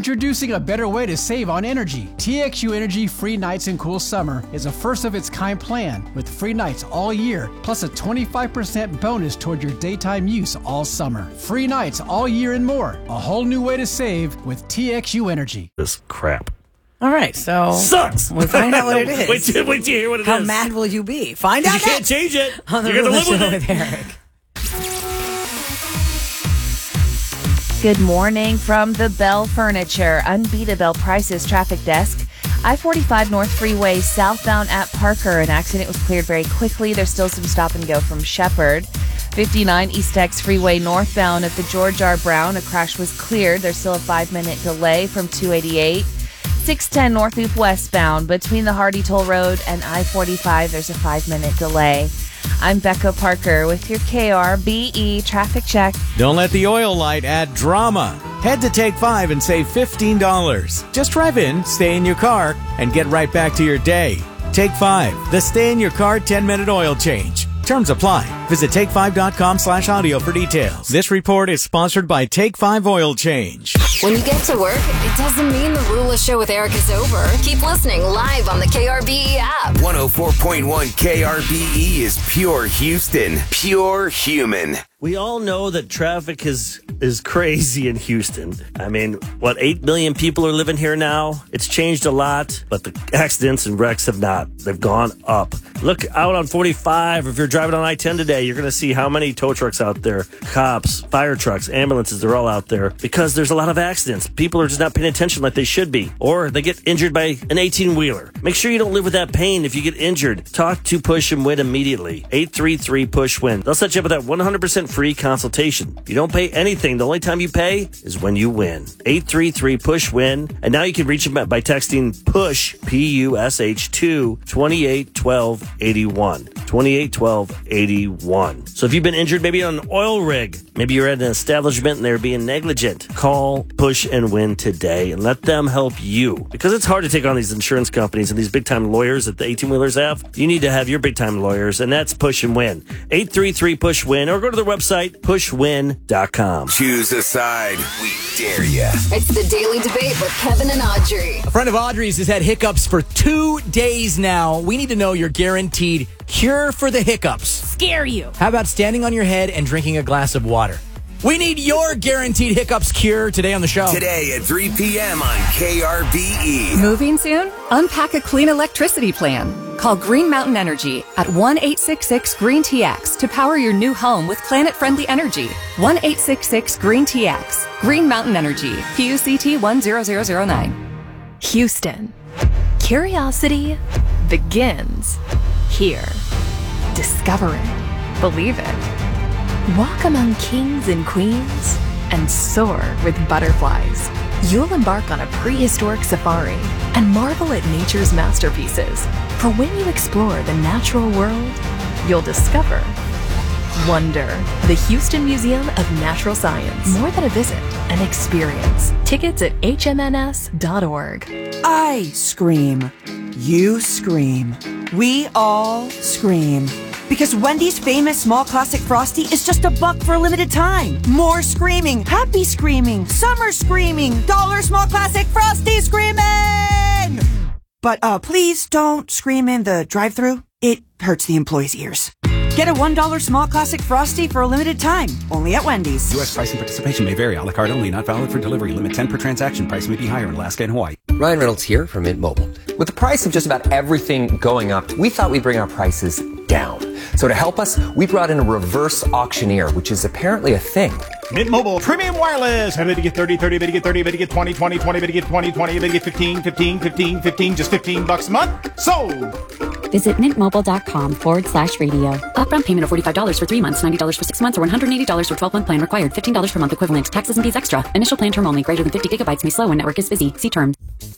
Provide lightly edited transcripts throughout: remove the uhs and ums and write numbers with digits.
Introducing a better way to save on energy. TXU Energy Free Nights and Cool Summer is a first-of-its-kind plan with free nights all year, plus a 25% bonus toward your daytime use all summer. Free nights all year and more. A whole new way to save with TXU Energy. This crap. All right, so sucks. We'll find out what it is. Wait till you hear what it is. How mad will you be? Find out. You can't change it. On the You're going to live Show with it. Eric. Good morning from the Bell Furniture Unbeatable Prices Traffic Desk. I-45 North Freeway southbound at Parker. An accident was cleared very quickly. There's still some stop and go from Shepherd. 59 East X Freeway northbound at the George R. Brown. A crash was cleared. There's still a 5-minute delay from 288. 610 North Loop westbound between the Hardy Toll Road and I-45. There's a 5-minute delay. I'm Becca Parker with your KRBE traffic check. Don't let the oil light add drama. Head to Take 5 and save $15. Just drive in, stay in your car, and get right back to your day. Take 5, the stay in your car 10-minute oil change. Terms apply. Visit take5.com/audio for details. This report is sponsored by Take 5 Oil Change. When you get to work, it doesn't mean the Rula Show with Eric is over. Keep listening live on the KRBE app. 104.1 KRBE is pure Houston. Pure human. We all know that traffic is crazy in Houston. I mean, 8 million people are living here now? It's changed a lot, but the accidents and wrecks have not. They've gone up. Look out on 45. If you're driving on I-10 today, you're going to see how many tow trucks out there, cops, fire trucks, ambulances, they're all out there because there's a lot of accidents. People are just not paying attention like they should be, or they get injured by an 18-wheeler. Make sure you don't live with that pain if you get injured. Talk to Push and Win immediately. 833-PUSH-WIN. They'll set you up with that 100% free consultation. You don't pay anything. The only time you pay is when you win. 833-PUSH-WIN. And now you can reach them by texting PUSH, P-U-S-H, to 281281. 281281. So if you've been injured, maybe on an oil rig, maybe you're at an establishment and they're being negligent, call Push and Win today and let them help you. Because it's hard to take on these insurance companies and these big-time lawyers that the 18-wheelers have. You need to have your big-time lawyers, and that's Push and Win. 833-PUSH-WIN, or go to the website, pushwin.com. Choose a side. We dare ya. It's the Daily Debate with Kevin and Audrey. A friend of Audrey's has had hiccups for 2 days now. We need to know your guaranteed cure for the hiccups. Scare you. How about standing on your head and drinking a glass of water? We need your guaranteed hiccups cure today on the show. Today at 3 p.m. on KRBE. Moving soon? Unpack a clean electricity plan. Call Green Mountain Energy at 1-866-GREEN-TX to power your new home with planet-friendly energy. 1-866-GREEN-TX. Green Mountain Energy. PUCT 10009. Houston. Curiosity begins here. Discover it. Believe it. Walk among kings and queens and soar with butterflies. You'll embark on a prehistoric safari and marvel at nature's masterpieces. For when you explore the natural world, you'll discover wonder. The Houston Museum of Natural Science. More than a visit, an experience. Tickets at hmns.org. I scream. You scream. We all scream. Because Wendy's famous small classic Frosty is just $1 for a limited time. More screaming, happy screaming, summer screaming, dollar small classic Frosty screaming! But please don't scream in the drive-thru. It hurts the employees' ears. Get a $1 small classic Frosty for a limited time. Only at Wendy's. U.S. price and participation may vary. A la carte only. Not valid for delivery. Limit 10 per transaction. Price may be higher in Alaska and Hawaii. Ryan Reynolds here from Mint Mobile. With the price of just about everything going up, we thought we'd bring our prices down. So to help us, we brought in a reverse auctioneer, which is apparently a thing. Mint Mobile Premium Wireless. How to get 30, 30, to get 30, to get 20, 20, 20, to get 20, 20, to get 15, 15, 15, 15, just $15 a month. Sold! Visit mintmobile.com/radio. Upfront payment of $45 for 3 months, $90 for 6 months, or $180 for 12-month plan required. $15 per month equivalent. Taxes and fees extra. Initial plan term only. Greater than 50 gigabytes may slow when network is busy. See terms.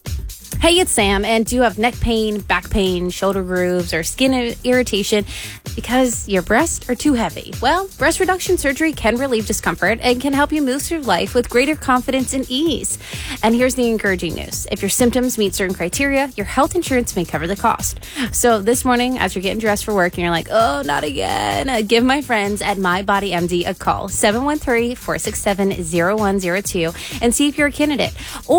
Hey, it's Sam, and do you have neck pain, back pain, shoulder grooves, or skin irritation because your breasts are too heavy? Well, breast reduction surgery can relieve discomfort and can help you move through life with greater confidence and ease. And here's the encouraging news. If your symptoms meet certain criteria, your health insurance may cover the cost. So this morning, as you're getting dressed for work and you're like, oh, not again, give my friends at MyBodyMD a call, 713-467-0102, and see if you're a candidate.